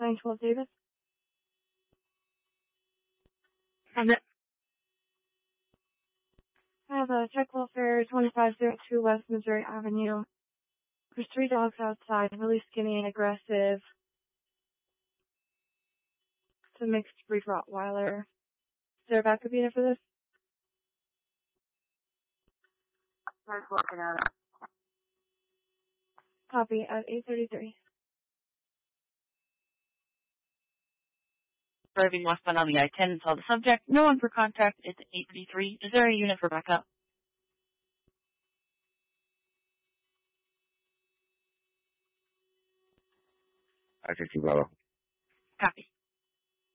912 Davis. And I have a check welfare 2502 West Missouri Avenue. There's 3 dogs outside, really skinny and aggressive. It's a mixed breed Rottweiler. Is there a backup unit for this? I'm looking at it. Copy at 8:33. Driving westbound on the I-10 and saw the subject. No one for contact. It's 8:33. Is there a unit for backup? I think you will. Copy.